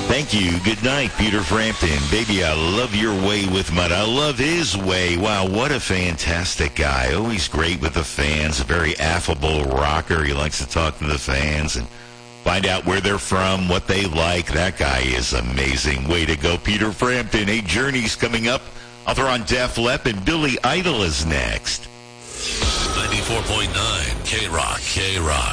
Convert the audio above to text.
Thank you. Good night, Peter Frampton. Baby, I love your way with mud. I love his way. Wow, what a fantastic guy. Always great with the fans. A very affable rocker. He likes to talk to the fans and find out where they're from, what they like. That guy is amazing. Way to go, Peter Frampton. Hey, Journey's coming up. I'll throw on Def Lepp, and Billy Idol is next. 94.9 K-Rock, K-Rock.